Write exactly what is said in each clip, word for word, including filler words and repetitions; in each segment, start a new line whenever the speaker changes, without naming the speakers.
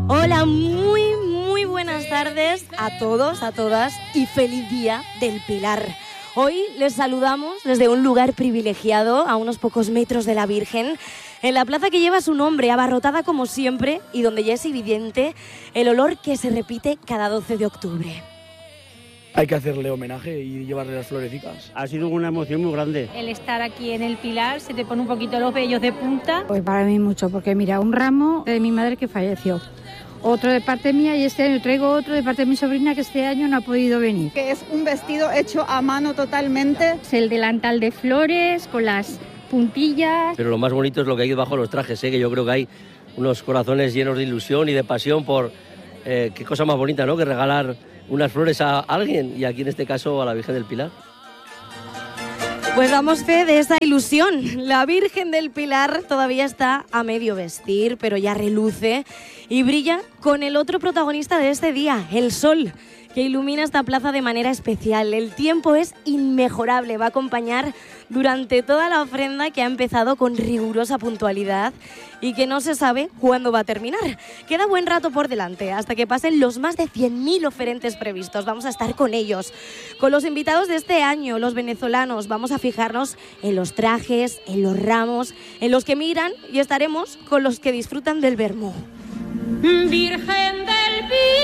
Hola, muy, muy buenas tardes a todos, a todas y feliz día del Pilar. Hoy les saludamos desde un lugar privilegiado, a unos pocos metros de la Virgen, en la plaza que lleva su nombre, abarrotada como siempre y donde ya es evidente el olor que se repite cada doce de octubre.
Hay que hacerle homenaje y llevarle las florecicas.
Ha sido una emoción muy grande.
El estar aquí en el Pilar, se te pone un poquito los vellos de punta.
Pues para mí mucho, porque mira, un ramo de mi madre que falleció, otro de parte mía y este año traigo otro de parte de mi sobrina que este año no ha podido venir.
Que es un vestido hecho a mano totalmente.
Es el delantal de flores con las puntillas.
Pero lo más bonito es lo que hay debajo de los trajes, ¿eh? Que yo creo que hay unos corazones llenos de ilusión y de pasión por eh, qué cosa más bonita, ¿no? Que regalar unas flores a alguien y aquí en este caso a la Virgen del Pilar.
Pues damos fe de esa ilusión. La Virgen del Pilar todavía está a medio vestir, pero ya reluce y brilla con el otro protagonista de este día, el sol, que ilumina esta plaza de manera especial. El tiempo es inmejorable, va a acompañar durante toda la ofrenda que ha empezado con rigurosa puntualidad y que no se sabe cuándo va a terminar. Queda buen rato por delante, hasta que pasen los más de cien mil oferentes previstos. Vamos a estar con ellos, con los invitados de este año, los venezolanos. Vamos a fijarnos en los trajes, en los ramos, en los que miran y estaremos con los que disfrutan del vermú.
Virgen del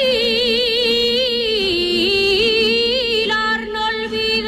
Pilar, no olvides.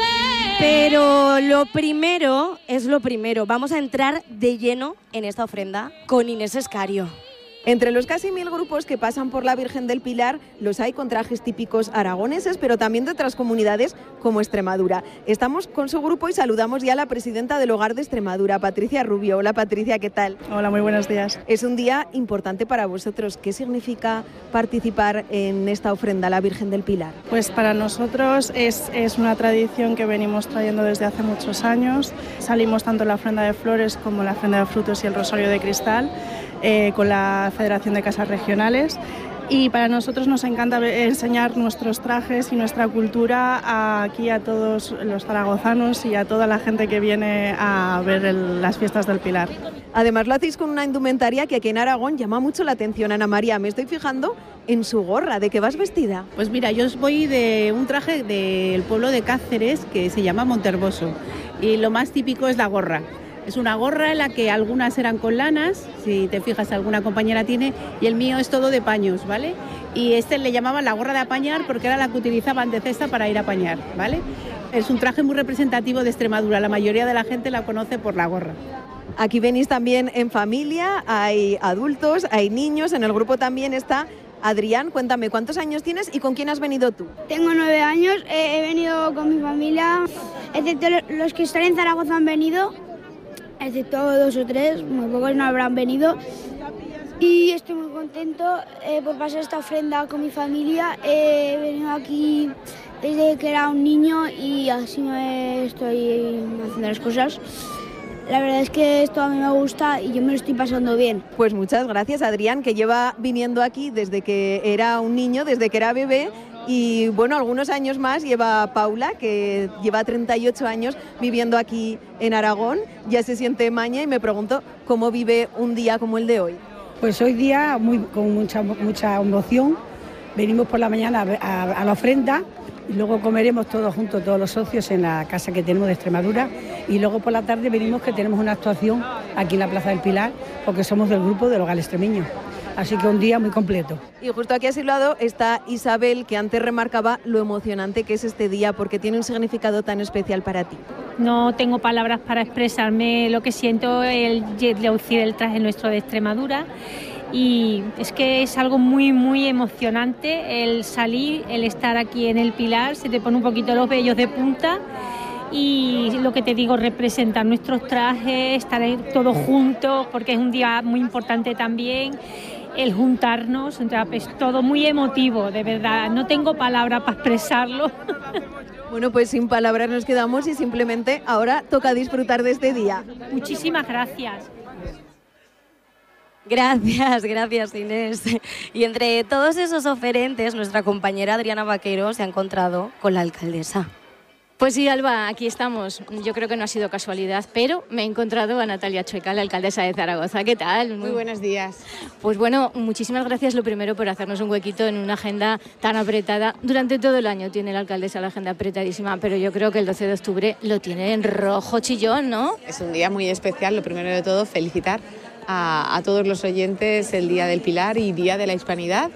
Pero lo primero es lo primero. Vamos a entrar de lleno en esta ofrenda con Inés Escario.
Entre los casi mil grupos que pasan por la Virgen del Pilar, los hay con trajes típicos aragoneses, pero también de otras comunidades como Extremadura. Estamos con su grupo y saludamos ya a la presidenta del Hogar de Extremadura, Patricia Rubio. Hola Patricia, ¿qué tal?
Hola, muy buenos días.
Es un día importante para vosotros. ¿Qué significa participar en esta ofrenda a la Virgen del Pilar?
Pues para nosotros es, es una tradición que venimos trayendo desde hace muchos años. Salimos tanto en la ofrenda de flores como en la ofrenda de frutos y el rosario de cristal. Eh, con la Federación de Casas Regionales y para nosotros nos encanta enseñar nuestros trajes y nuestra cultura a, aquí a todos los zaragozanos y a toda la gente que viene a ver el, las fiestas del Pilar.
Además lo hacéis con una indumentaria que aquí en Aragón llama mucho la atención. Ana María, me estoy fijando en su gorra. ¿De qué vas vestida?
Pues mira, yo voy de un traje del pueblo de Cáceres que se llama Monterboso y lo más típico es la gorra. Es una gorra en la que algunas eran con lanas, si te fijas alguna compañera tiene, y el mío es todo de paños, ¿vale? Y este le llamaban la gorra de apañar porque era la que utilizaban de cesta para ir a apañar, ¿vale? Es un traje muy representativo de Extremadura, la mayoría de la gente la conoce por la gorra.
Aquí venís también en familia, hay adultos, hay niños, en el grupo también está Adrián. Cuéntame, ¿cuántos años tienes y con quién has venido tú?
Tengo nueve años, eh, he venido con mi familia, excepto los que están en Zaragoza han venido, excepto dos o tres, muy pocos no habrán venido y estoy muy contento eh, por pasar esta ofrenda con mi familia. Eh, he venido aquí desde que era un niño y así me estoy haciendo las cosas. La verdad es que esto a mí me gusta y yo me lo estoy pasando bien.
Pues muchas gracias, Adrián, que lleva viniendo aquí desde que era un niño, desde que era bebé. Y bueno, algunos años más lleva Paula, que lleva treinta y ocho años viviendo aquí en Aragón. Ya se siente maña y me pregunto cómo vive un día como el de hoy.
Pues hoy día muy, con mucha, mucha emoción. Venimos por la mañana a, a, a la ofrenda y luego comeremos todos juntos, todos los socios en la casa que tenemos de Extremadura y luego por la tarde venimos que tenemos una actuación aquí en la Plaza del Pilar porque somos del grupo del Hogar Extremeño. Así que un día muy completo.
Y justo aquí a su lado está Isabel, que antes remarcaba lo emocionante que es este día porque tiene un significado tan especial para ti.
No tengo palabras para expresarme lo que siento el lucir el traje nuestro de Extremadura y es que es algo muy muy emocionante el salir, el estar aquí en el Pilar, se te pone un poquito los vellos de punta. Y lo que te digo, representar nuestros trajes, estar todos juntos, porque es un día muy importante también, el juntarnos, es todo muy emotivo, de verdad, no tengo palabras para expresarlo.
Bueno, pues sin palabras nos quedamos y simplemente ahora toca disfrutar de este día.
Muchísimas gracias.
Gracias, gracias Inés. Y entre todos esos oferentes, nuestra compañera Adriana Vaquero se ha encontrado con la alcaldesa.
Pues sí, Alba, aquí estamos. Yo creo que no ha sido casualidad, pero me he encontrado a Natalia Chueca, la alcaldesa de Zaragoza. ¿Qué tal?
Muy buenos días.
Pues bueno, muchísimas gracias lo primero por hacernos un huequito en una agenda tan apretada. Durante todo el año tiene la alcaldesa la agenda apretadísima, pero yo creo que el doce de octubre lo tiene en rojo chillón, ¿no?
Es un día muy especial. Lo primero de todo, felicitar a, a todos los oyentes el Día del Pilar y Día de la Hispanidad.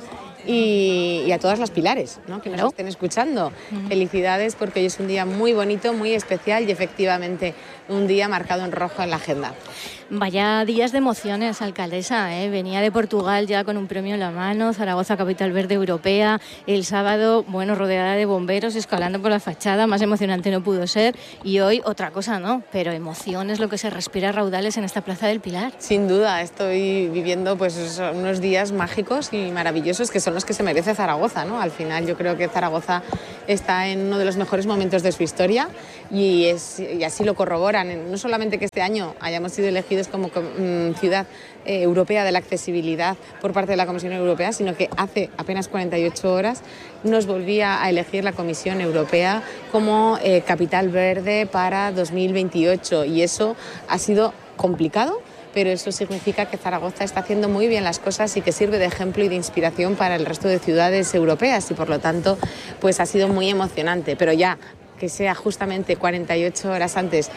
Y, y a todas las pilares, ¿no?, que nos estén escuchando. Uh-huh. Felicidades, porque hoy es un día muy bonito, muy especial y efectivamente un día marcado en rojo en la agenda.
Vaya días de emociones, alcaldesa, ¿eh? Venía de Portugal ya con un premio en la mano, Zaragoza, capital verde europea. El sábado, bueno, rodeada de bomberos, escalando por la fachada, más emocionante no pudo ser. Y hoy otra cosa, ¿no? Pero emoción es lo que se respira a raudales en esta Plaza del Pilar.
Sin duda, estoy viviendo pues unos días mágicos y maravillosos que son los que se merece Zaragoza, ¿no? Al final yo creo que Zaragoza está en uno de los mejores momentos de su historia y, es, y así lo corroboran. No solamente que este año hayamos sido elegidos como um, ciudad eh, europea de la accesibilidad por parte de la Comisión Europea, sino que hace apenas cuarenta y ocho horas nos volvía a elegir la Comisión Europea como eh, capital verde para dos mil veintiocho, y eso ha sido complicado, pero eso significa que Zaragoza está haciendo muy bien las cosas y que sirve de ejemplo y de inspiración para el resto de ciudades europeas, y por lo tanto pues ha sido muy emocionante. Pero ya que sea justamente cuarenta y ocho horas antes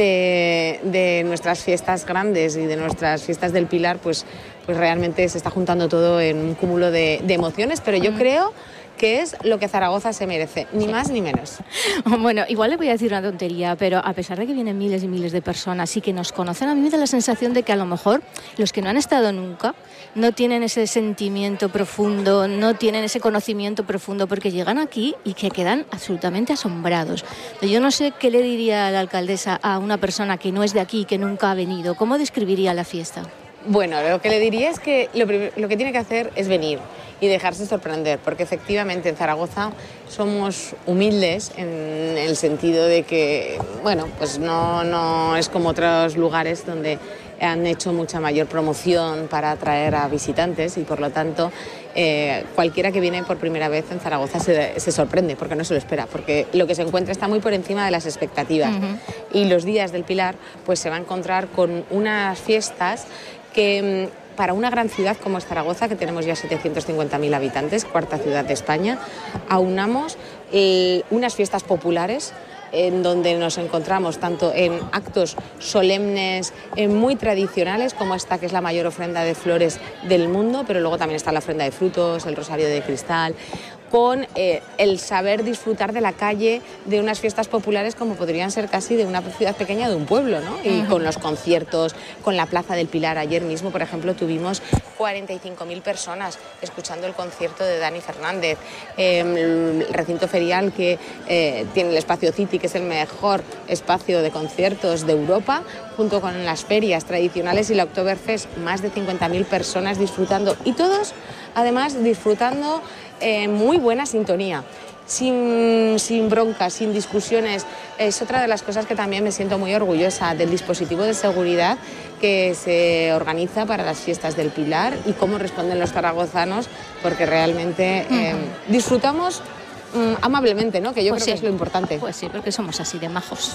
de, de nuestras fiestas grandes y de nuestras fiestas del Pilar, pues, pues realmente se está juntando todo en un cúmulo de, de emociones, pero yo creo que es lo que Zaragoza se merece, ni sí. más ni menos.
Bueno, igual le voy a decir una tontería, pero a pesar de que vienen miles y miles de personas y que nos conocen, a mí me da la sensación de que a lo mejor los que no han estado nunca no tienen ese sentimiento profundo, no tienen ese conocimiento profundo, porque llegan aquí y que quedan absolutamente asombrados. Yo no sé qué le diría la alcaldesa a una persona que no es de aquí, que nunca ha venido. ¿Cómo describiría la fiesta?
Bueno, lo que le diría es que lo, lo que tiene que hacer es venir y dejarse sorprender, porque efectivamente en Zaragoza somos humildes en el sentido de que, bueno, pues no, no es como otros lugares donde han hecho mucha mayor promoción para atraer a visitantes, y por lo tanto eh, cualquiera que viene por primera vez en Zaragoza se, se sorprende, porque no se lo espera, porque lo que se encuentra está muy por encima de las expectativas. Uh-huh. Y los días del Pilar pues se va a encontrar con unas fiestas que para una gran ciudad como es Zaragoza, que tenemos ya setecientos cincuenta mil habitantes, cuarta ciudad de España, aunamos eh, unas fiestas populares en donde nos encontramos tanto en actos solemnes, eh, muy tradicionales, como esta que es la mayor ofrenda de flores del mundo, pero luego también está la ofrenda de frutos, el rosario de cristal, con eh, el saber disfrutar de la calle, de unas fiestas populares como podrían ser casi de una ciudad pequeña, de un pueblo, ¿no? Y uh-huh. con los conciertos, con la Plaza del Pilar. Ayer mismo, por ejemplo, tuvimos cuarenta y cinco mil personas escuchando el concierto de Dani Fernández. Eh, el recinto ferial que eh, tiene el Espacio City, que es el mejor espacio de conciertos de Europa, junto con las ferias tradicionales y la Oktoberfest, más de cincuenta mil personas disfrutando, y todos además disfrutando en eh, muy buena sintonía, sin, sin broncas, sin discusiones. Es otra de las cosas que también me siento muy orgullosa del dispositivo de seguridad que se organiza para las fiestas del Pilar y cómo responden los zaragozanos, porque realmente eh, disfrutamos amablemente, ¿no? Que yo
pues
creo
sí.
que es lo importante.
Pues sí, porque somos así de majos.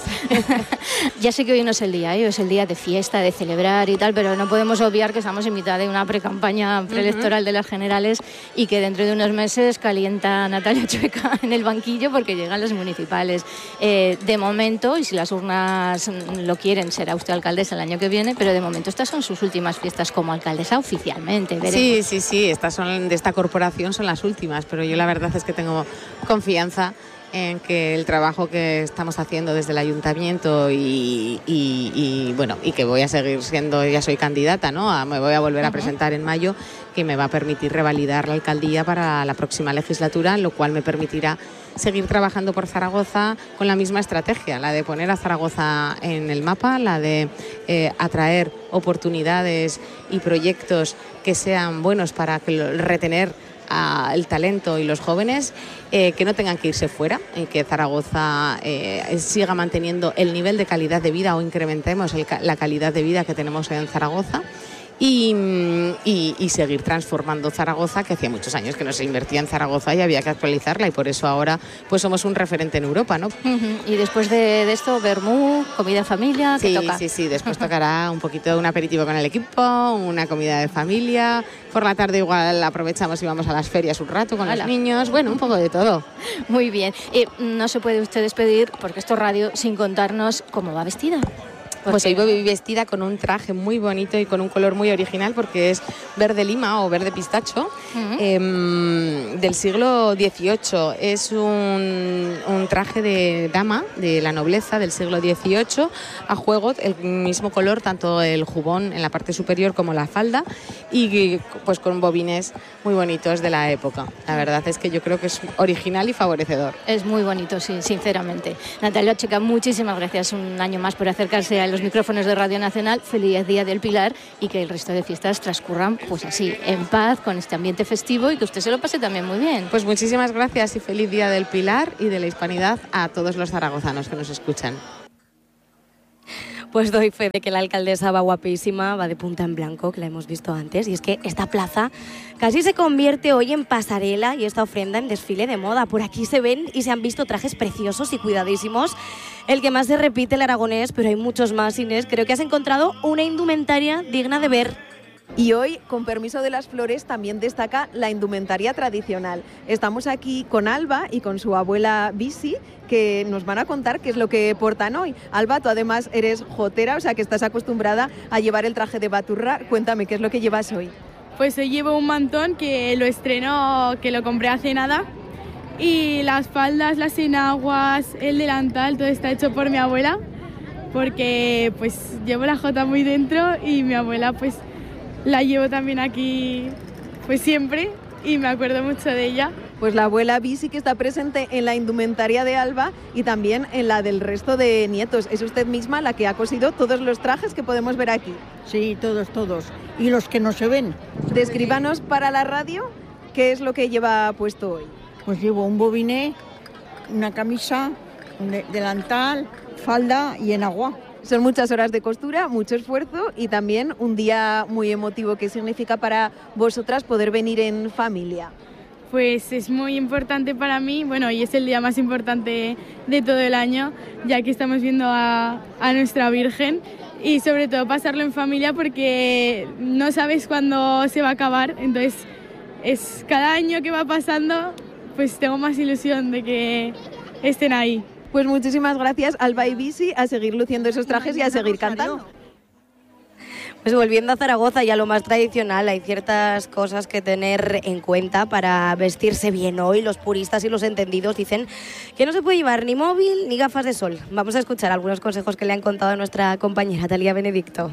Ya sé que hoy no es el día, ¿eh? Hoy es el día de fiesta, de celebrar y tal, pero no podemos obviar que estamos en mitad de una precampaña preelectoral uh-huh. de las generales, y que dentro de unos meses calienta Natalia Chueca en el banquillo porque llegan las municipales. Eh, de momento, y si las urnas lo quieren, será usted alcaldesa el año que viene, pero de momento estas son sus últimas fiestas como alcaldesa oficialmente. Veremos.
Sí, sí, sí, estas son de esta corporación son las últimas, pero yo la verdad es que tengo confianza en que el trabajo que estamos haciendo desde el ayuntamiento y, y, y bueno, y que voy a seguir siendo, ya soy candidata, ¿no? A, me voy a volver uh-huh. a presentar en mayo, que me va a permitir revalidar la alcaldía para la próxima legislatura, lo cual me permitirá seguir trabajando por Zaragoza con la misma estrategia, la de poner a Zaragoza en el mapa, la de eh, atraer oportunidades y proyectos que sean buenos para que lo, retener a el talento y los jóvenes, eh, que no tengan que irse fuera, y que Zaragoza eh, siga manteniendo el nivel de calidad de vida o incrementemos el, la calidad de vida que tenemos en Zaragoza. y, y, y seguir transformando Zaragoza, que hacía muchos años que no se invertía en Zaragoza y había que actualizarla, y por eso ahora pues somos un referente en Europa, ¿no?
Uh-huh. Y después de, de esto, vermú, comida familia, ¿qué
sí,
toca?
Sí, sí, después tocará un poquito de un aperitivo con el equipo, una comida de familia, por la tarde igual aprovechamos y vamos a las ferias un rato con
Hola.
los niños, bueno, un poco de todo.
Muy bien. Eh, no se puede usted despedir, porque esto es radio, sin contarnos cómo va vestida.
Pues hoy voy vestida con un traje muy bonito y con un color muy original, porque es verde lima o verde pistacho, uh-huh. eh, del siglo dieciocho. Es un, un traje de dama de la nobleza del siglo dieciocho, a juego, el mismo color, tanto el jubón en la parte superior como la falda, y pues con bobines muy bonitos de la época. La verdad es que yo creo que es original y favorecedor.
Es muy bonito, sí, sinceramente. Natalia Checa, muchísimas gracias un año más por acercarse a los micrófonos de Radio Nacional. Feliz Día del Pilar, y que el resto de fiestas transcurran pues así, en paz, con este ambiente festivo, y que usted se lo pase también muy bien.
Pues muchísimas gracias y feliz Día del Pilar y de la Hispanidad a todos los zaragozanos que nos escuchan.
Pues doy fe de que la alcaldesa va guapísima, va de punta en blanco, que la hemos visto antes, y es que esta plaza casi se convierte hoy en pasarela y esta ofrenda en desfile de moda. Por aquí se ven y se han visto trajes preciosos y cuidadísimos. El que más se repite, el aragonés, pero hay muchos más, Inés. Creo que has encontrado una indumentaria digna de ver.
Y hoy, con permiso de las flores, también destaca la indumentaria tradicional. Estamos aquí con Alba y con su abuela Bisi, que nos van a contar qué es lo que portan hoy. Alba, tú además eres jotera, o sea que estás acostumbrada a llevar el traje de baturra. Cuéntame, ¿qué es lo que llevas hoy?
Pues hoy llevo un mantón que lo estreno, que lo compré hace nada. Y las faldas, las enaguas, el delantal, todo está hecho por mi abuela, porque pues llevo la jota muy dentro y mi abuela pues la llevo también aquí pues siempre y me acuerdo mucho de ella.
Pues la abuela Bisi, que está presente en la indumentaria de Alba y también en la del resto de nietos. Es usted misma la que ha cosido todos los trajes que podemos ver aquí.
Sí, todos, todos. Y los que no se ven.
Descríbanos para la radio qué es lo que lleva puesto hoy.
Pues llevo un bobiné, una camisa, un delantal, falda y enagua.
Son muchas horas de costura, mucho esfuerzo y también un día muy emotivo. ¿Qué significa para vosotras poder venir en familia?
Pues es muy importante para mí, bueno, y es el día más importante de todo el año, ya que estamos viendo a, a nuestra Virgen, y sobre todo pasarlo en familia porque no sabes cuándo se va a acabar, entonces es cada año que va pasando, pues tengo más ilusión de que estén ahí.
Pues muchísimas gracias, Alba y Bisi, a seguir luciendo esos trajes y a seguir cantando.
Pues volviendo a Zaragoza y a lo más tradicional, hay ciertas cosas que tener en cuenta para vestirse bien hoy. Los puristas y los entendidos dicen que no se puede llevar ni móvil ni gafas de sol. Vamos a escuchar algunos consejos que le han contado a nuestra compañera Talía Benedicto.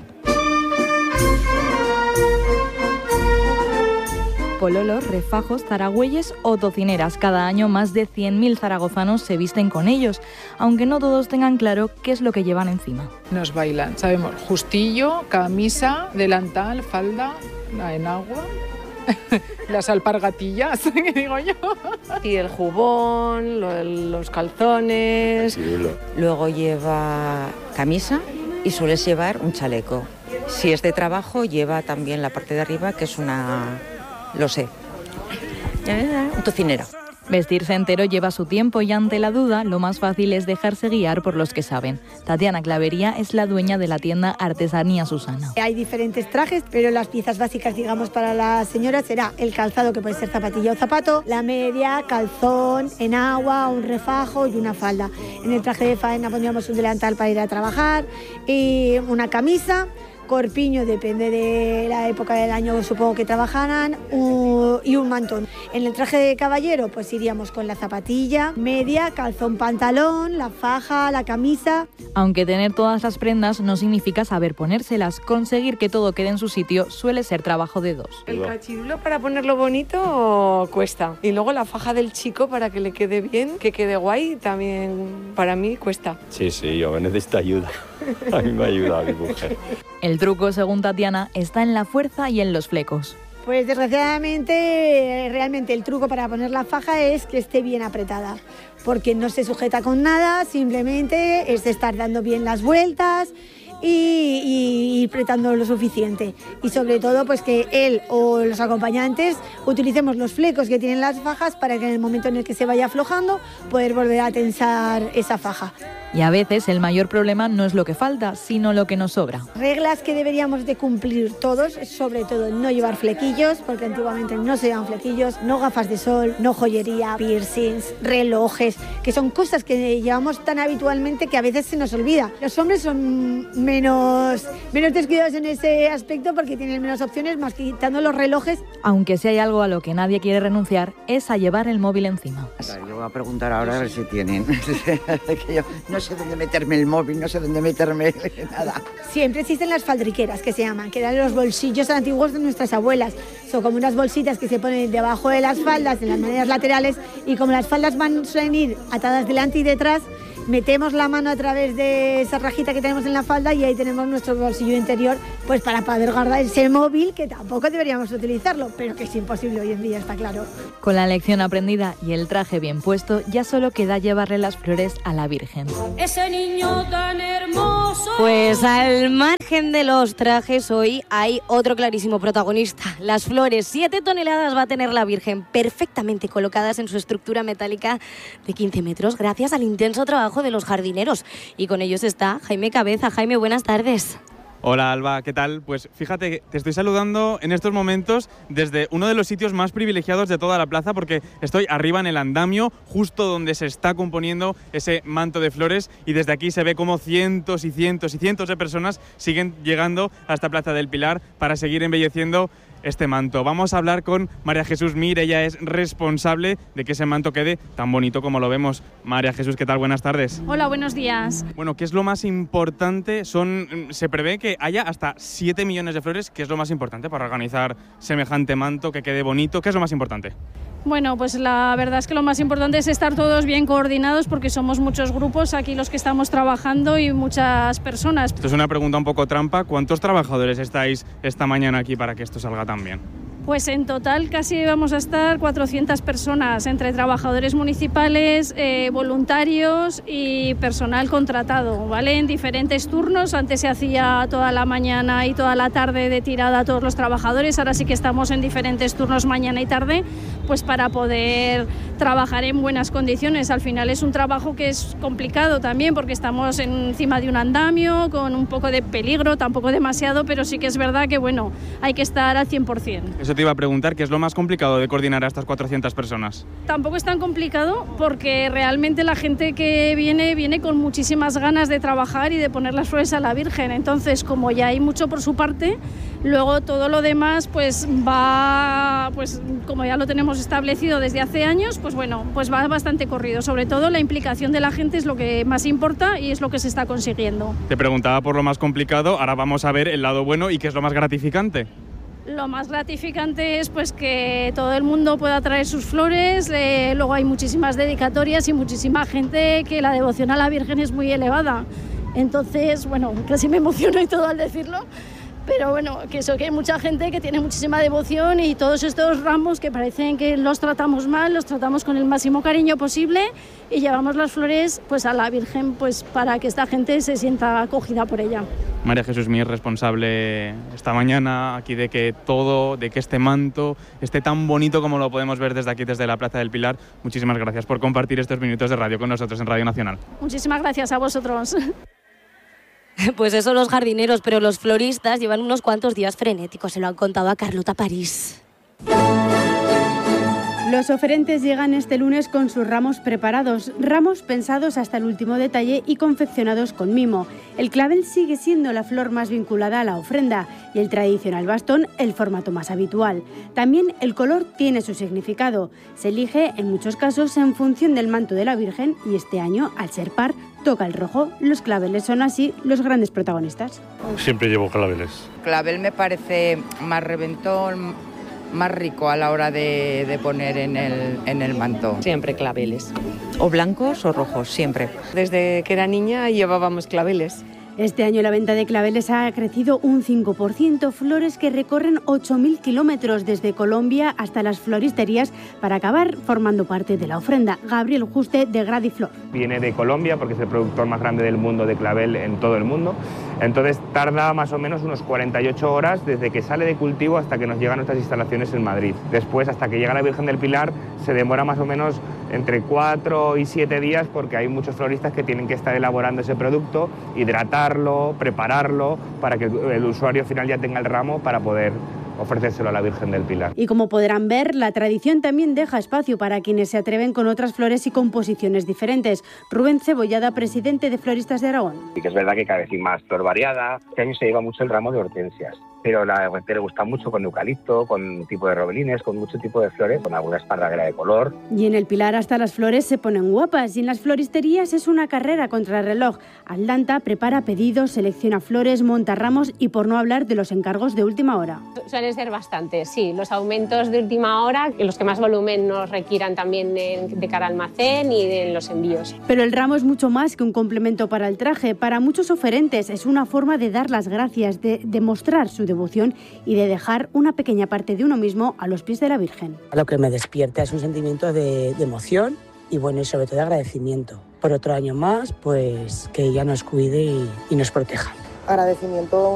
Pololos, refajos, zaragüeyes o tocineras. Cada año más de cien mil zaragozanos se visten con ellos, aunque no todos tengan claro qué es lo que llevan encima.
Nos bailan, sabemos, justillo, camisa, delantal, falda, la enagua, las alpargatillas, que digo yo.
Y el jubón, lo, los calzones.
Luego lleva camisa y sueles llevar un chaleco. Si es de trabajo, lleva también la parte de arriba, que es una... Lo sé. Un tocinero.
Vestirse entero lleva su tiempo y ante la duda lo más fácil es dejarse guiar por los que saben. Tatiana Clavería es la dueña de la tienda Artesanía Susana.
Hay diferentes trajes, pero las piezas básicas, digamos, para las señoras será el calzado, que puede ser zapatilla o zapato, la media, calzón, enagua, un refajo y una falda. En el traje de faena pondríamos un delantal para ir a trabajar y una camisa. Corpiño, depende de la época del año, supongo que trabajarán, uh, y un mantón. En el traje de caballero, pues iríamos con la zapatilla, media, calzón, pantalón, la faja, la camisa.
Aunque tener todas las prendas no significa saber ponérselas. Conseguir que todo quede en su sitio suele ser trabajo de dos.
El cachirulo para ponerlo bonito cuesta. Y luego la faja del chico para que le quede bien, que quede guay, también para mí cuesta.
Sí, sí, yo necesito ayuda. A mí me ayuda mi mujer.
El truco, según Tatiana, está en la fuerza y en los flecos.
Pues desgraciadamente, realmente el truco para poner la faja es que esté bien apretada, porque no se sujeta con nada, simplemente es estar dando bien las vueltas y, y ir apretando lo suficiente. Y sobre todo, pues que él o los acompañantes utilicemos los flecos que tienen las fajas para que en el momento en el que se vaya aflojando, poder volver a tensar esa faja.
Y a veces el mayor problema no es lo que falta, sino lo que nos sobra.
Reglas que deberíamos de cumplir todos, sobre todo no llevar flequillos, porque antiguamente no se llevaban flequillos, no gafas de sol, no joyería, piercings, relojes, que son cosas que llevamos tan habitualmente que a veces se nos olvida. Los hombres son menos, menos descuidados en ese aspecto porque tienen menos opciones, más que quitando los relojes.
Aunque si hay algo a lo que nadie quiere renunciar, es a llevar el móvil encima.
Yo voy a preguntar ahora a ver si tienen. Que yo no sé dónde meterme el móvil, no sé dónde meterme nada.
Siempre existen las faldriqueras, que se llaman, que eran los bolsillos antiguos de nuestras abuelas. Son como unas bolsitas que se ponen debajo de las faldas, en las medias laterales, y como las faldas van suelen ir atadas delante y detrás, metemos la mano a través de esa rajita que tenemos en la falda y ahí tenemos nuestro bolsillo interior, pues para poder guardar ese móvil, que tampoco deberíamos utilizarlo, pero que es imposible hoy en día, está claro.
Con la lección aprendida y el traje bien puesto, ya solo queda llevarle las flores a la Virgen.
Ese niño tan hermoso. Pues al margen de los trajes, hoy hay otro clarísimo protagonista. Las flores, siete toneladas va a tener la Virgen, perfectamente colocadas en su estructura metálica de quince metros, gracias al intenso trabajo de los jardineros. Y con ellos está Jaime Cabeza. Jaime, buenas tardes.
Hola Alba, ¿qué tal? Pues fíjate que te estoy saludando en estos momentos desde uno de los sitios más privilegiados de toda la plaza, porque estoy arriba en el andamio, justo donde se está componiendo ese manto de flores, y desde aquí se ve cómo cientos y cientos y cientos de personas siguen llegando a esta Plaza del Pilar para seguir embelleciendo este manto. Vamos a hablar con María Jesús Mir, ella es responsable de que ese manto quede tan bonito como lo vemos. María Jesús, ¿qué tal? Buenas tardes.
Hola, buenos días.
Bueno, ¿qué es lo más importante? Son, se prevé que haya hasta siete millones de flores. ¿Qué es lo más importante para organizar semejante manto, que quede bonito? ¿Qué es lo más importante?
Bueno, pues la verdad es que lo más importante es estar todos bien coordinados, porque somos muchos grupos aquí los que estamos trabajando y muchas personas.
Esto es una pregunta un poco trampa. ¿Cuántos trabajadores estáis esta mañana aquí para que esto salga tan bien?
Pues en total casi vamos a estar cuatrocientas personas, entre trabajadores municipales, eh, voluntarios y personal contratado, ¿vale? En diferentes turnos. Antes se hacía toda la mañana y toda la tarde de tirada a todos los trabajadores. Ahora sí que estamos en diferentes turnos mañana y tarde, pues para poder trabajar en buenas condiciones. Al final es un trabajo que es complicado también, porque estamos encima de un andamio con un poco de peligro, tampoco demasiado, pero sí que es verdad que bueno, hay que estar al cien por ciento.
Eso te iba a preguntar, ¿qué es lo más complicado de coordinar a estas cuatrocientas personas?
Tampoco es tan complicado, porque realmente la gente que viene, viene con muchísimas ganas de trabajar y de poner las flores a la Virgen. Entonces, como ya hay mucho por su parte, luego todo lo demás pues va, pues como ya lo tenemos establecido desde hace años, pues bueno, pues va bastante corrido. Sobre todo la implicación de la gente es lo que más importa y es lo que se está consiguiendo.
Te preguntaba por lo más complicado, ahora vamos a ver el lado bueno y qué es lo más gratificante.
Lo más gratificante es pues que todo el mundo pueda traer sus flores, eh, luego hay muchísimas dedicatorias y muchísima gente que la devoción a la Virgen es muy elevada. Entonces, bueno, casi me emociono y todo al decirlo, pero bueno, que eso, que hay mucha gente que tiene muchísima devoción, y todos estos ramos que parecen que los tratamos mal, los tratamos con el máximo cariño posible y llevamos las flores pues a la Virgen, pues para que esta gente se sienta acogida por ella.
María Jesús Mir, responsable esta mañana aquí de que todo, de que este manto esté tan bonito como lo podemos ver desde aquí, desde la Plaza del Pilar. Muchísimas gracias por compartir estos minutos de radio con nosotros en Radio Nacional.
Muchísimas gracias a vosotros.
Pues eso los jardineros, pero los floristas llevan unos cuantos días frenéticos, se lo han contado a Carlota París.
Los oferentes llegan este lunes con sus ramos preparados, ramos pensados hasta el último detalle y confeccionados con mimo. El clavel sigue siendo la flor más vinculada a la ofrenda y el tradicional bastón el formato más habitual. También el color tiene su significado. Se elige en muchos casos en función del manto de la Virgen y este año, al ser par, toca el rojo. Los claveles son así los grandes protagonistas.
Siempre llevo claveles.
Clavel me parece más reventón, más rico a la hora de, de poner en el, en el manto.
Siempre claveles.
O blancos o rojos, siempre.
Desde que era niña llevábamos claveles.
Este año la venta de claveles ha crecido un cinco por ciento, flores que recorren ocho mil kilómetros desde Colombia hasta las floristerías para acabar formando parte de la ofrenda. Gabriel Juste, de Gradiflor.
Viene de Colombia porque es el productor más grande del mundo de clavel en todo el mundo. Entonces tarda más o menos unos cuarenta y ocho horas desde que sale de cultivo hasta que nos llegan a nuestras instalaciones en Madrid. Después, hasta que llega la Virgen del Pilar, se demora más o menos entre cuatro y siete días porque hay muchos floristas que tienen que estar elaborando ese producto, hidratarlo, prepararlo para que el usuario final ya tenga el ramo para poder ofrecérselo a la Virgen del Pilar.
Y como podrán ver, la tradición también deja espacio para quienes se atreven con otras flores y composiciones diferentes. Rubén Cebollada, presidente de Floristas de Aragón.
Sí que es verdad que cada vez hay más flor variada. Este año se lleva mucho el ramo de hortensias, pero a la gente le gusta mucho con eucalipto, con un tipo de robelines, con mucho tipo de flores, con alguna esparraguera de color.
Y en el Pilar hasta las flores se ponen guapas y en las floristerías es una carrera contra el reloj. Atlanta prepara pedidos, selecciona flores, monta ramos y por no hablar de los encargos de última hora.
Suelen ser bastantes, sí. Los aumentos de última hora, los que más volumen nos requieran también de cara al almacén y de los envíos.
Pero el ramo es mucho más que un complemento para el traje. Para muchos oferentes es una forma de dar las gracias, de demostrar su devoción y de dejar una pequeña parte de uno mismo a los pies de la Virgen.
Lo que me despierta es un sentimiento de, de emoción y bueno, y sobre todo de agradecimiento por otro año más, pues que ella nos cuide y, y nos proteja.
Agradecimiento